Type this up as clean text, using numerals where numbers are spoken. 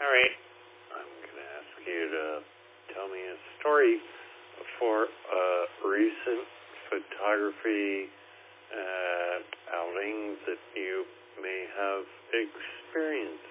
All right. I'm going to ask you to tell me a story for a recent photography outing that you may have experienced.